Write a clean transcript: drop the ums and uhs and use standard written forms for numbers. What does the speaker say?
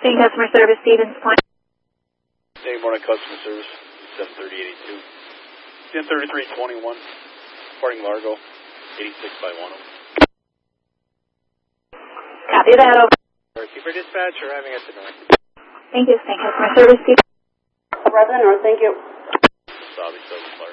Same customer service, Stevens Point. Same morning customer service, 73082. 103321, departing Largo, 86 by 10. Copy that, over. Keeper dispatch, arriving at the north. Thank you, same customer service, Stevens. President North, thank you. Sabi 75.